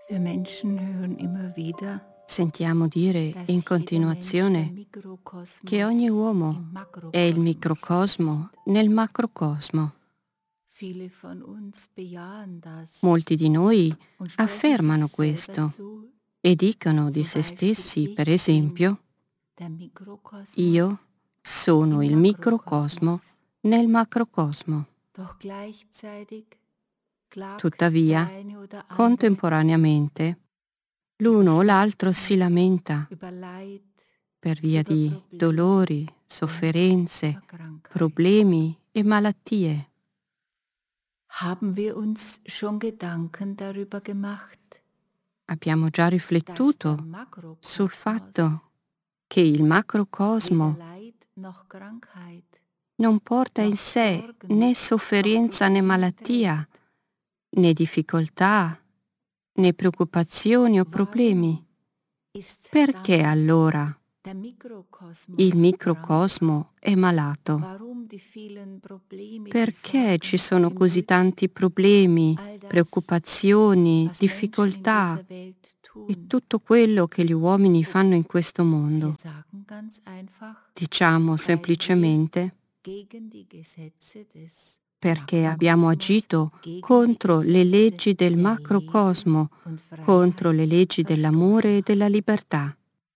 Wir Menschen hören immer wieder, Sentiamo dire dass in jeder Mensch der continuazione che ogni Mikrokosmos im uomo è il Makrokosmos microcosmo ist. nel macrocosmo. Viele von uns bejahen das Molti di noi und sprechen sich affermano selber questo zu, e dicono di zum se Beispiel stessi, per ich bin esempio, der io Mikrokosmos sono im il microcosmo Makrokosmos. nel macrocosmo. Doch gleichzeitig klagt der Tuttavia, eine oder andere contemporaneamente, über l'uno o l'altro si Schmerzen, lamenta über Leid, per via über di Probleme dolori, und sofferenze, über Krankheit. problemi e malattie. Haben wir uns schon Gedanken darüber gemacht, Abbiamo già dass der riflettuto sul Makrokosmos fatto che il weder macrocosmo Leid noch Krankheit non porta in noch sé Sorgen né noch sofferenza né Probleme malattia, trägt? né difficoltà, né preoccupazioni o problemi. Warum ist Perché dann allora der il Mikrokosmos krank? microcosmo è malato? Warum die vielen Probleme, die Perché ci Sorgen, sono die così Nöte, tanti problemi, all das, preoccupazioni, was Menschen in difficoltà dieser Welt e tun? tutto quello che gli uomini fanno in questo Wir mondo? sagen ganz einfach, Diciamo weil wir semplicemente gegen die Gesetze des perché abbiamo Makrokosmos, agito gegen die contro le Gesetze leggi del der Liebe macrocosmo, und contro le Freiheit leggi verstoßen dell'amore e della haben. libertà.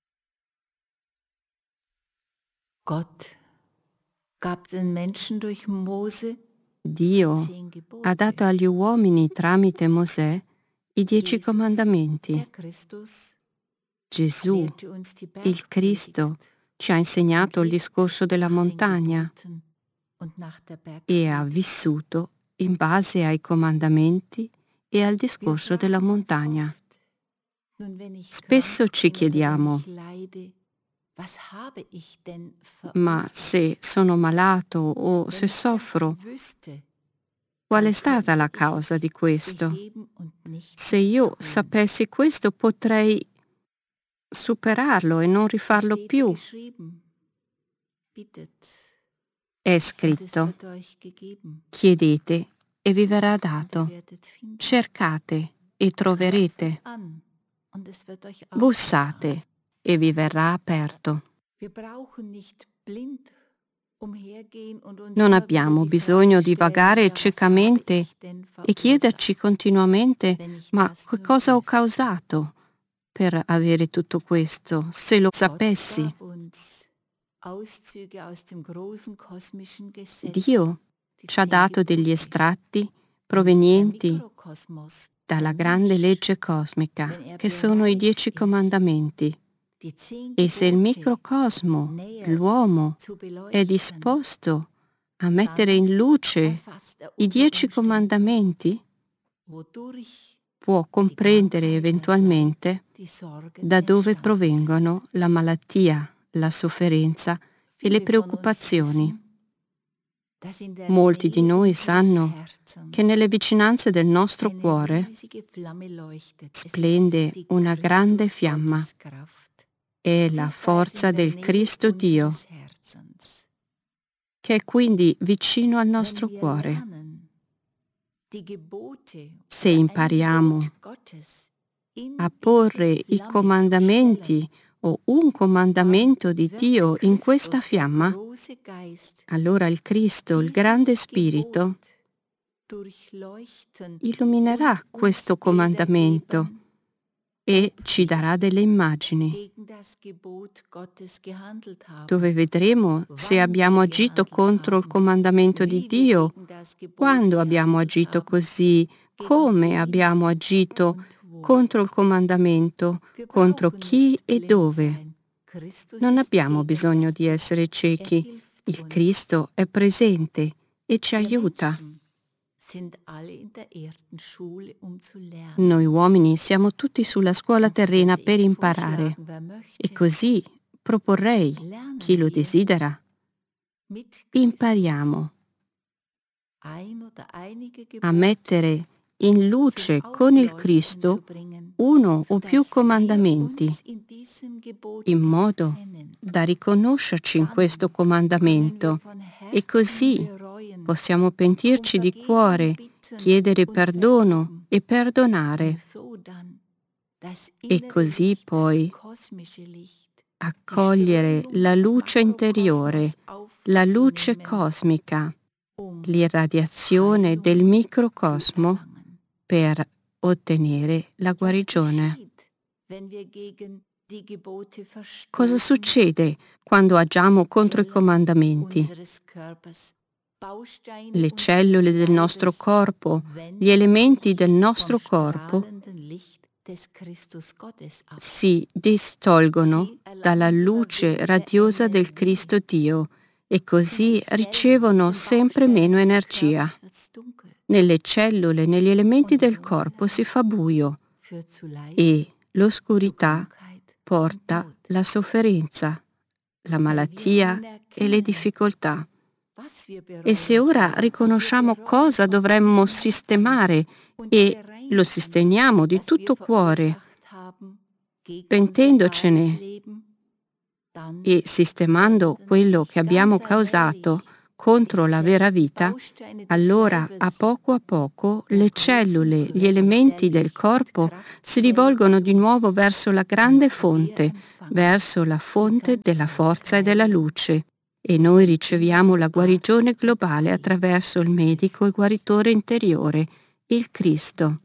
Gott gab den Menschen durch Mose die Dio 10 ha Gebote. dato agli uomini tramite Mosè i 10 Jesus, der comandamenti. Christus, Gesù, lehrte uns die il Cristo, Bergpredigt ci ha und insegnato il lebt discorso della nach den montagna Geboten und nach der e ha Bergpredigt. vissuto in base ai comandamenti e al Wir discorso della fragen uns montagna. oft, nun wenn ich Spesso krank ci bin oder wenn chiediamo, ich leide, was habe ich denn ma se verursacht? sono malato o Wenn se ich das soffro, wüsste, qual è dann stata könnte la ich causa es di questo? beheben und nicht Se mehr io wiederholen. sapessi questo potrei superarlo e non Es rifarlo steht più. geschrieben, bittet È und es scritto, wird euch gegeben. chiedete e vi verrà Sucht und ihr dato, werdet finden. cercate e Klopfet troverete, an und es wird euch aufgetan. bussate e vi verrà aperto. Wir brauchen nicht blind umhergehen und uns Non immer wieder abbiamo die Frage bisogno di stellen, vagare ja, was habe ciecamente ich denn e chiederci verursacht, continuamente, wenn ich ma das che nur cosa ho wüsste. causato per avere tutto questo, se lo Gott sapessi? gab uns Auszüge aus dem großen kosmischen Gesetz, Dio die ci ha 10 dato degli Gebote. estratti Und der provenienti Mikrokosmos, dalla der grande Mensch, legge cosmica, wenn er che sono i bereit 10 ist, comandamenti. die 10 E se il Gebote microcosmo, näher l'uomo, zu è beleuchten, disposto a mettere dann in luce erfasst er i unter 10 Umständen, comandamenti, wodurch può die comprendere Krankheit, das Leid, eventualmente die Sorgen da dove entstanden sind. provengono la malattia, la sofferenza e le Viele von uns preoccupazioni. wissen, dass in der Molti di Nähe noi unseres sanno che nelle Herzens vicinanze del nostro eine cuore riesige Flamme leuchtet. Es ist splende die una grande Christus fiamma. Gotteskraft. È Sie la ist bereits in forza der del Nähe Cristo Dio, unseres Herzens. che è quindi vicino al Wenn nostro wir cuore. lernen, die Gebote Se oder ein impariamo Gebot Gottes a in diese porre i Flamme zu comandamenti stellen, o un dann comandamento di wird Dio in questa Christus, der fiamma, große Geist, allora il Cristo, il grande dieses Spirito, Gebot durchleuchten illuminerà und uns questo Bilder comandamento geben, e ob ci wir darà delle immagini gegen das Gebot Gottes gehandelt dove haben, vedremo se wann abbiamo wir agito gehandelt contro il haben, comandamento di wie wir Dio, gegen das Gebot quando abbiamo gehandelt agito haben, così, gegen come wen abbiamo agito und wo. contro il comandamento, Wir contro brauchen chi nicht e blind dove. sein. Christus Non ist abbiamo bisogno di gegenwärtig. essere Er ciechi. hilft Il uns. Cristo è presente e ci Wir aiuta. Menschen sind alle in der Erdenschule, um zu Noi lernen. uomini siamo tutti sulla scuola Und so terrena würde per ich imparare. vorschlagen, wer E möchte, così proporrei, chi lernen lo wir desidera, mit Christus impariamo ein oder einige a Gebote mettere in zum luce con il Aufleuchten zu Cristo bringen, uno o più sodass wir comandamenti, uns in diesem Gebot in modo erkennen. da riconoscerci in questo Dann können wir comandamento von e Herzen così bereuen, possiamo um pentirci di Vergebung cuore, bitten chiedere und perdono vergeben, e um perdonare, so dann e così poi accogliere la luce interiore, la luce cosmica, l'irradiazione del microcosmo per ottenere la guarigione. Cosa succede quando agiamo contro i comandamenti? Le cellule del nostro corpo, gli elementi del nostro corpo si distolgono dalla luce radiosa del Cristo Dio e così ricevono sempre meno energia. Nelle cellule, negli elementi del corpo si fa buio e l'oscurità porta la sofferenza, la malattia e le difficoltà. E se ora riconosciamo cosa dovremmo sistemare e lo sistemiamo di tutto cuore, pentendocene e sistemando quello che abbiamo causato contro la vera vita, allora a poco le cellule, gli elementi del corpo si rivolgono di nuovo verso la grande fonte, verso la fonte della forza e della luce. E noi riceviamo la guarigione globale attraverso il medico e guaritore interiore, il Cristo.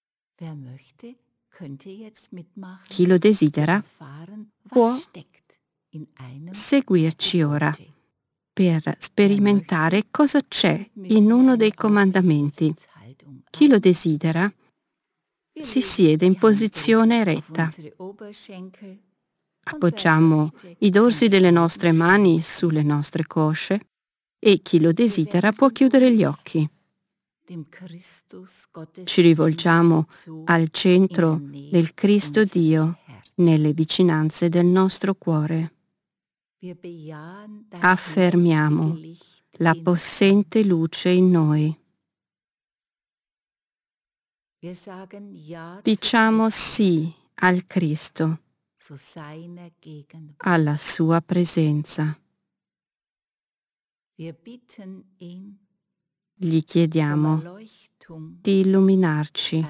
Chi lo desidera può seguirci ora per sperimentare cosa c'è in uno dei comandamenti. Chi lo desidera si siede in posizione eretta. Appoggiamo i dorsi delle nostre mani sulle nostre cosce e chi lo desidera può chiudere gli occhi. Ci rivolgiamo al centro del Cristo Dio nelle vicinanze del nostro cuore. Affermiamo la possente luce in noi. Diciamo sì al Cristo, alla sua presenza. Gli chiediamo di illuminarci,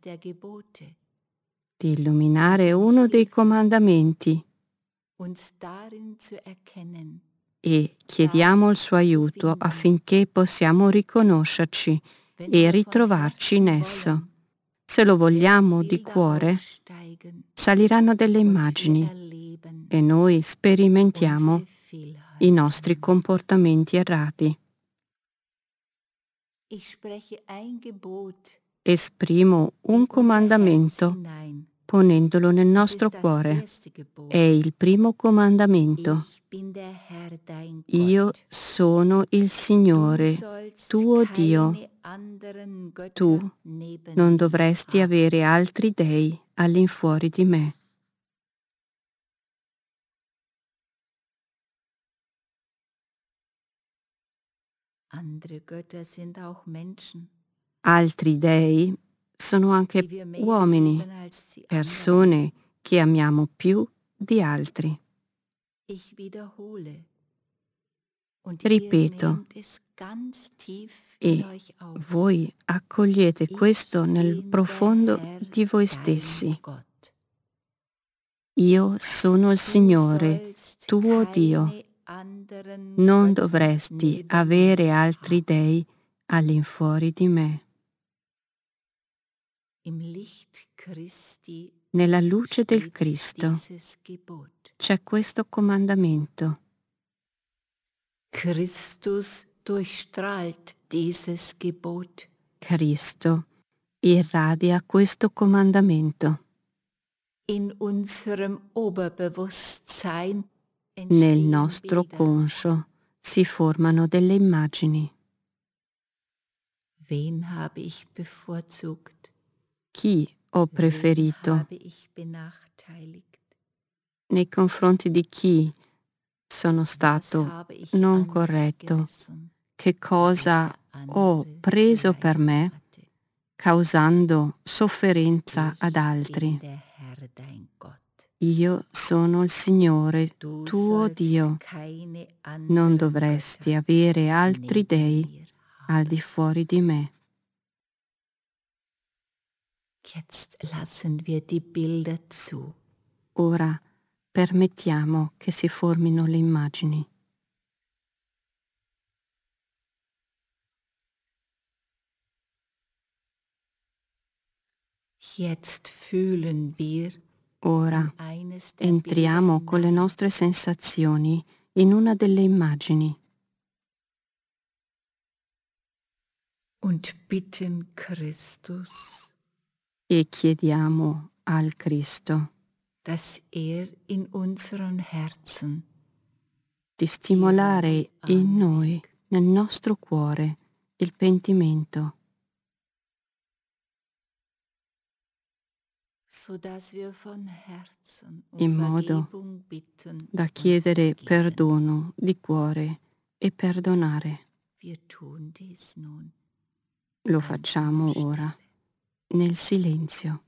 di illuminare uno dei comandamenti e chiediamo il suo aiuto affinché possiamo riconoscerci e ritrovarci in esso. Se lo vogliamo di cuore, saliranno delle immagini e noi sperimentiamo i nostri comportamenti errati. Esprimo un comandamento ponendolo nel nostro cuore. È il primo comandamento. Io sono il Signore, tuo Dio. Tu non dovresti avere altri dei all'infuori di me. Altri dei sono anche uomini, persone che amiamo più di altri. Ripeto, e voi accogliete questo nel profondo di voi stessi. Io sono il Signore, tuo Dio. Non dovresti avere altri dei all'infuori di me. Nella luce del Cristo c'è questo comandamento. Christus durchstrahlt dieses Gebot. Cristo irradia questo comandamento. In unserem Oberbewusstsein Nel nostro conscio si formano delle immagini. Wen habe ich bevorzugt? Chi ho preferito? Wen habe ich benachteiligt? Nei confronti di chi sono Was stato habe ich non an mich corretto? gerissen? Che cosa Welche ho andere preso Leid per me, hatte? causando sofferenza ad Ich altri? bin der Herr dein Gott. Io sono il Signore, Du tuo sollst Dio. keine Non anderen dovresti Götter avere altri neben dei mir al haben. di fuori di me. Jetzt lassen wir die Bilder zu. Ora permettiamo che si formino le immagini. Jetzt fühlen wir Ora in eines der entriamo Bilder con le hinein. nostre sensazioni in una delle immagini Und bitten Christus, e chiediamo al Cristo dass in unseren Herzen di stimolare in noi, nel nostro cuore, il pentimento, sodass wir von Herzen um in modo Vergebung bitten da und chiedere vergeben. perdono di cuore e perdonare. Wir tun dies nun Lo ganz in facciamo der ora, Stille. nel silenzio.